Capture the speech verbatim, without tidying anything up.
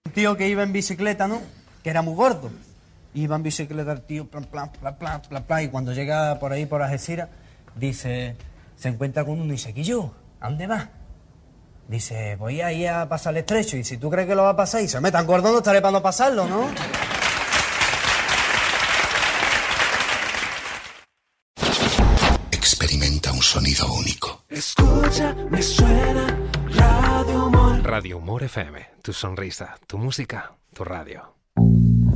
Un tío que iba en bicicleta, ¿no? Que era muy gordo. Iba en bicicleta el tío, plan, plan, plan, plan, plan, plan, y cuando llega por ahí, por Algeciras, dice, se encuentra con uno y dice, Guillo, ¿a dónde vas? Dice, voy a ir a pasar el estrecho, y si tú crees que lo va a pasar, y se me tan gordo, no estaré para no pasarlo, ¿no? Experimenta un sonido único. Escucha, me suena Radio Humor. Radio Humor F M, tu sonrisa, tu música, tu radio.